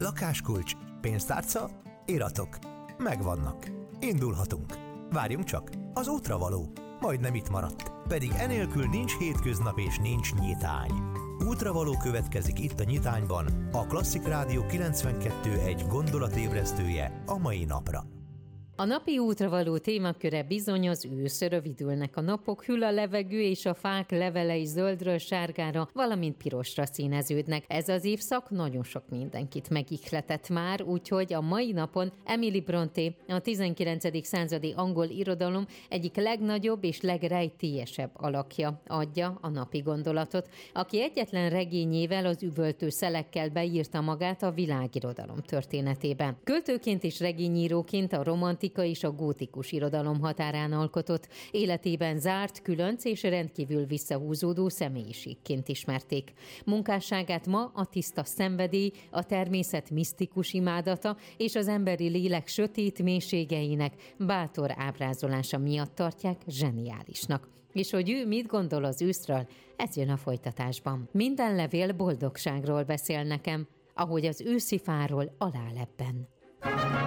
Lakáskulcs, pénztárca, iratok. Megvannak. Indulhatunk. Várjunk csak, az útra való. Majdnem itt maradt. Pedig enélkül nincs hétköznap és nincs nyitány. Útravaló következik itt a Nyitányban, a Klasszik Rádió 92.1 gondolatébresztője a mai napra. A napi útravaló témaköre bizony az ősz, rövidülnek a napok, hűl a levegő és a fák levelei zöldről sárgára, valamint pirosra színeződnek. Ez az évszak nagyon sok mindenkit megihletett már, úgyhogy a mai napon Emily Brontë, a 19. századi angol irodalom egyik legnagyobb és legrejtélyesebb alakja adja a napi gondolatot, aki egyetlen regényével, az Üvöltő szelekkel beírta magát a világirodalom történetében. Költőként és regényíróként a romantikus és a gótikus irodalom határán alkotott, életében zárt, különc és rendkívül visszahúzódó személyiségként ismerték. Munkásságát ma a tiszta szenvedély, a természet misztikus imádata és az emberi lélek sötét mélységeinek bátor ábrázolása miatt tartják zseniálisnak. És hogy ő mit gondol az őszről, ez jön a folytatásban. Minden levél boldogságról beszél nekem, ahogy az őszi fáról alálebben.